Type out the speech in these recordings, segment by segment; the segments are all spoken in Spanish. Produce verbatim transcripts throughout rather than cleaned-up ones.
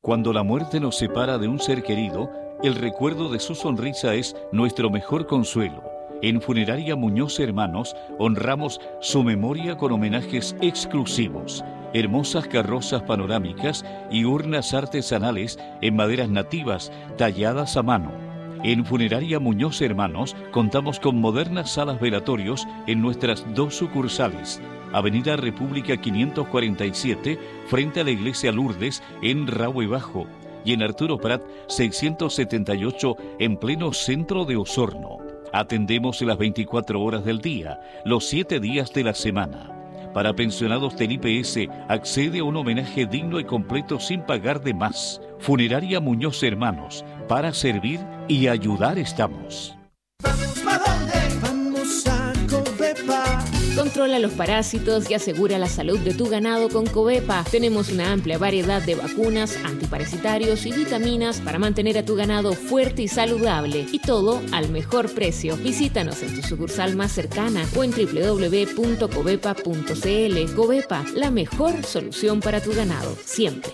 Cuando la muerte nos separa de un ser querido, el recuerdo de su sonrisa es nuestro mejor consuelo. En Funeraria Muñoz Hermanos honramos su memoria con homenajes exclusivos, hermosas carrozas panorámicas y urnas artesanales en maderas nativas talladas a mano. En Funeraria Muñoz Hermanos contamos con modernas salas velatorios en nuestras dos sucursales. Avenida República quinientos cuarenta y siete, frente a la Iglesia Lourdes, en Rahue Bajo, y en Arturo Prat seiscientos setenta y ocho, en pleno centro de Osorno. Atendemos las veinticuatro horas del día, los siete días de la semana. Para pensionados del I P S, accede a un homenaje digno y completo sin pagar de más. Funeraria Muñoz Hermanos, para servir y ayudar estamos. Vamos, ¿para dónde? Vamos a Covepa. Controla los parásitos y asegura la salud de tu ganado con Covepa. Tenemos una amplia variedad de vacunas, antiparasitarios y vitaminas para mantener a tu ganado fuerte y saludable. Y todo al mejor precio. Visítanos en tu sucursal más cercana o en doble u doble u doble u punto covepa punto c l. Covepa, la mejor solución para tu ganado, siempre.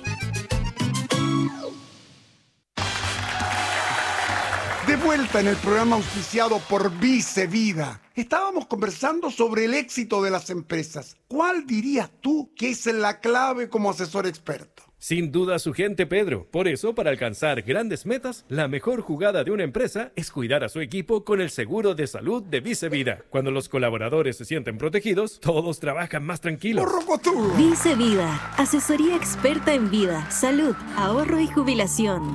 De vuelta en el programa auspiciado por Vice Vida. Estábamos conversando sobre el éxito de las empresas. ¿Cuál dirías tú que es la clave como asesor experto? Sin duda su gente, Pedro. Por eso, para alcanzar grandes metas, la mejor jugada de una empresa es cuidar a su equipo con el seguro de salud de Vice Vida. Cuando los colaboradores se sienten protegidos, todos trabajan más tranquilos. Vice Vida, asesoría experta en vida, salud, ahorro y jubilación.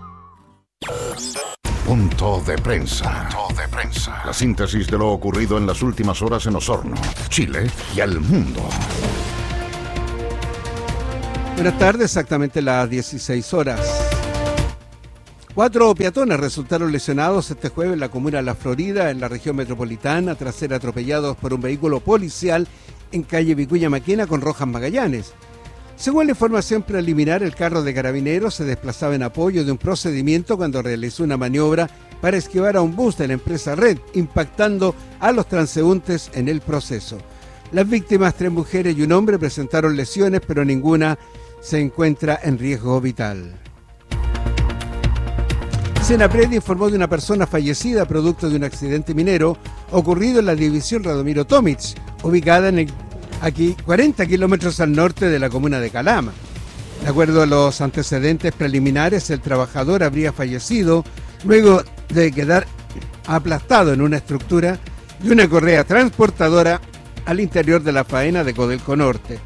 Punto de prensa. Punto de prensa. La síntesis de lo ocurrido en las últimas horas en Osorno, Chile y al mundo. Buenas tardes, exactamente las dieciséis horas. Cuatro peatones resultaron lesionados este jueves en la comuna de La Florida, en la región metropolitana, tras ser atropellados por un vehículo policial en calle Vicuña Maquena con Rojas Magallanes. Según la información preliminar, el carro de carabineros se desplazaba en apoyo de un procedimiento cuando realizó una maniobra para esquivar a un bus de la empresa Red, impactando a los transeúntes en el proceso. Las víctimas, tres mujeres y un hombre, presentaron lesiones, pero ninguna se encuentra en riesgo vital. Senapred informó de una persona fallecida producto de un accidente minero ocurrido en la división Radomiro Tomic, ubicada en el aquí cuarenta kilómetros al norte de la comuna de Calama. De acuerdo a los antecedentes preliminares, el trabajador habría fallecido luego de quedar aplastado en una estructura de una correa transportadora al interior de la faena de Codelco Norte.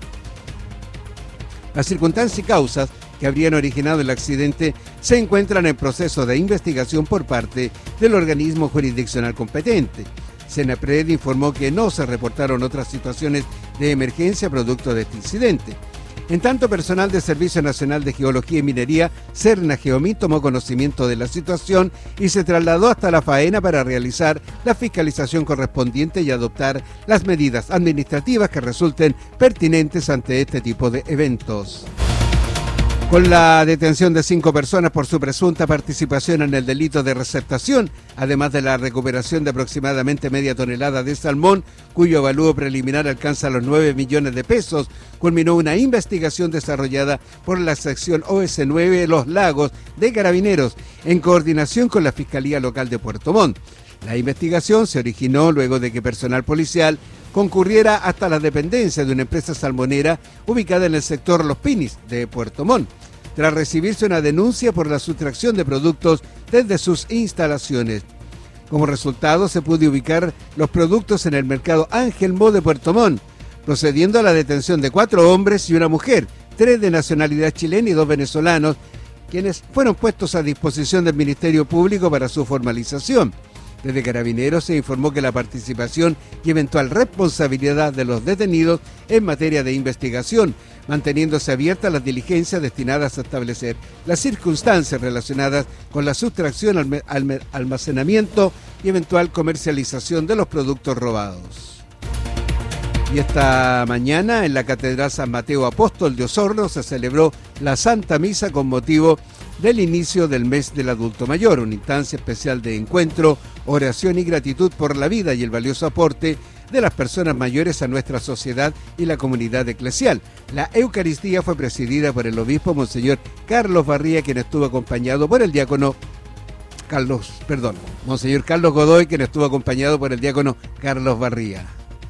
Las circunstancias y causas que habrían originado el accidente se encuentran en proceso de investigación por parte del organismo jurisdiccional competente. Senapred informó que no se reportaron otras situaciones de emergencia producto de este incidente. En tanto, personal del Servicio Nacional de Geología y Minería, Serna Geomín, tomó conocimiento de la situación y se trasladó hasta la faena para realizar la fiscalización correspondiente y adoptar las medidas administrativas que resulten pertinentes ante este tipo de eventos. Con la detención de cinco personas por su presunta participación en el delito de receptación, además de la recuperación de aproximadamente media tonelada de salmón, cuyo avalúo preliminar alcanza los nueve millones de pesos, culminó una investigación desarrollada por la sección O S nueve Los Lagos de Carabineros, en coordinación con la Fiscalía Local de Puerto Montt. La investigación se originó luego de que personal policial concurriera hasta la dependencia de una empresa salmonera ubicada en el sector Los Pinis de Puerto Montt, tras recibirse una denuncia por la sustracción de productos desde sus instalaciones. Como resultado, se pudo ubicar los productos en el mercado Ángel Mo de Puerto Montt, procediendo a la detención de cuatro hombres y una mujer, tres de nacionalidad chilena y dos venezolanos, quienes fueron puestos a disposición del Ministerio Público para su formalización. Desde Carabineros se informó que la participación y eventual responsabilidad de los detenidos en materia de investigación, manteniéndose abiertas las diligencias destinadas a establecer las circunstancias relacionadas con la sustracción, alme- alme- almacenamiento y eventual comercialización de los productos robados. Y esta mañana en la Catedral San Mateo Apóstol de Osorno se celebró la Santa Misa con motivo del inicio del mes del adulto mayor, una instancia especial de encuentro, oración y gratitud por la vida y el valioso aporte de las personas mayores a nuestra sociedad y la comunidad eclesial. La Eucaristía fue presidida por el obispo Monseñor Carlos Barría, quien estuvo acompañado por el diácono Carlos, perdón, Monseñor Carlos Godoy, quien estuvo acompañado por el diácono Carlos Barría.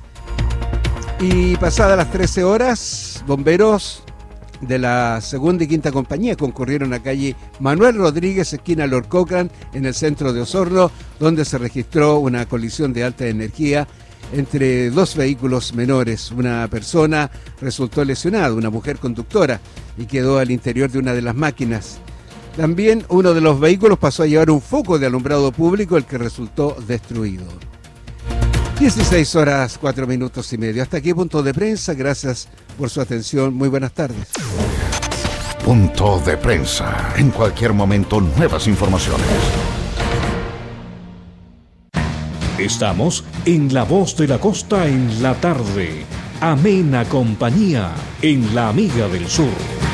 Y pasadas las trece horas, bomberos de la segunda y quinta compañía concurrieron a calle Manuel Rodríguez, esquina Lord Cochrane, en el centro de Osorno, donde se registró una colisión de alta energía entre dos vehículos menores. Una persona resultó lesionada, una mujer conductora, y quedó al interior de una de las máquinas. También uno de los vehículos pasó a llevar un foco de alumbrado público, el que resultó destruido. dieciséis horas, cuatro minutos y medio. Hasta aquí Punto de Prensa. Gracias por su atención. Muy buenas tardes. Punto de Prensa. En cualquier momento, nuevas informaciones. Estamos en La Voz de la Costa en la tarde. Amena compañía en La Amiga del Sur.